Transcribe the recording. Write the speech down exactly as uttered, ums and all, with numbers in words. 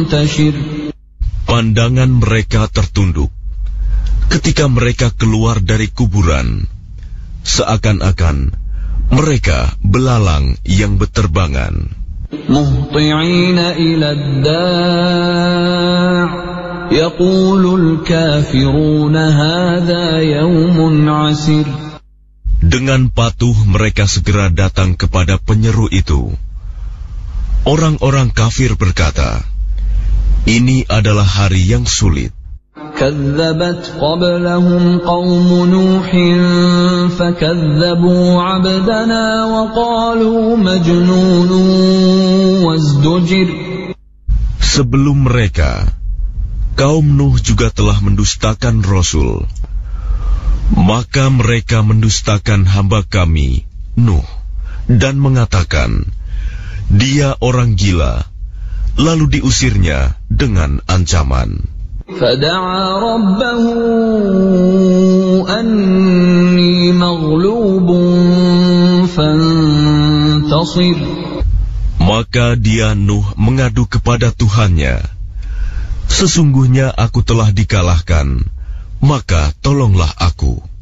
منتشر. Pandangan mereka tertunduk ketika mereka keluar dari kuburan, seakan-akan mereka belalang yang berterbangan. Muhti'ina ila ad-da' yaqulul kafiruna hadha yawmun 'asir. Dengan patuh mereka segera datang kepada penyeru itu. Orang-orang kafir berkata, ini adalah hari yang sulit. كذبت قبلهم قوم نوح فكذبوا عبدنا وقالوا مجنون وازدجر. Sebelum mereka, kaum Nuh juga telah mendustakan Rasul. Maka mereka mendustakan hamba kami, Nuh, dan mengatakan, dia orang gila, lalu diusirnya dengan ancaman. فدعا ربه أني مغلوب فانتصر. Maka dia Nuh mengadu kepada Tuhannya, sesungguhnya aku telah dikalahkan, maka tolonglah aku.